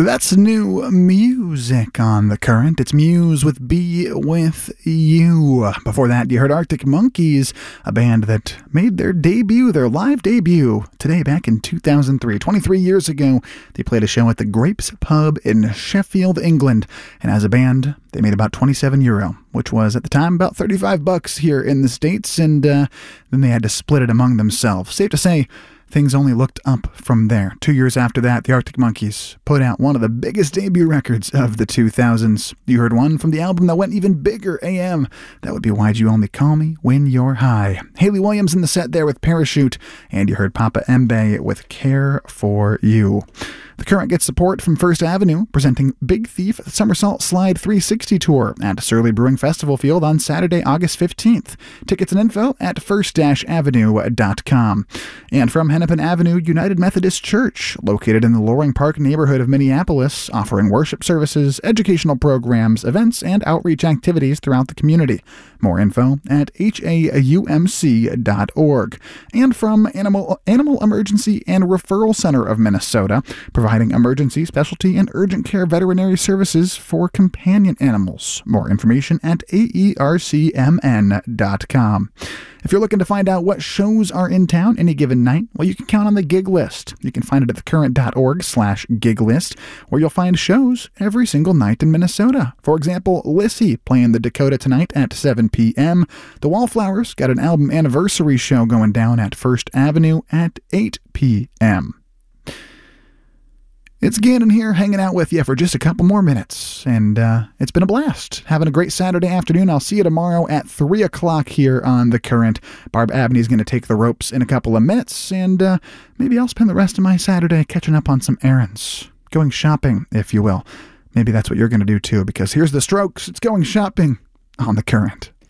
That's new music on The Current. It's Muse with Be With You. Before that, you heard Arctic Monkeys, a band that made their live debut, today back in 2003. 23 years ago, they played a show at the Grapes Pub in Sheffield, England. And as a band, they made about €27, which was at the time about $35 here in the States. And then they had to split it among themselves. Safe to say, things only looked up from there. 2 years after that, the Arctic Monkeys put out one of the biggest debut records of the 2000s. You heard one from the album that went even bigger, AM. That would be Why'd You Only Call Me When You're High. Hayley Williams in the set there with Parachute, and you heard Papa Mbe with Care For You. The Current gets support from First Avenue, presenting Big Thief Somersault Slide 360 Tour at Surly Brewing Festival Field on Saturday, August 15th. Tickets and info at first-avenue.com. And from Hennepin Avenue, United Methodist Church, located in the Loring Park neighborhood of Minneapolis, offering worship services, educational programs, events, and outreach activities throughout the community. More info at haumc.org. And from Animal Emergency and Referral Center of Minnesota, providing emergency, specialty, and urgent care veterinary services for companion animals. More information at aercmn.com. If you're looking to find out what shows are in town any given night, well, you can count on the gig list. You can find it at thecurrent.org/gig list, where you'll find shows every single night in Minnesota. For example, Lissy playing the Dakota tonight at 7 p.m. The Wallflowers got an album anniversary show going down at First Avenue at 8 p.m. It's Gannon here, hanging out with you for just a couple more minutes, and it's been a blast. Having a great Saturday afternoon. I'll see you tomorrow at 3 o'clock here on The Current. Barb Abney's going to take the ropes in a couple of minutes, and maybe I'll spend the rest of my Saturday catching up on some errands. Going shopping, if you will. Maybe that's what you're going to do too, because here's the Strokes. It's Going Shopping on The Current.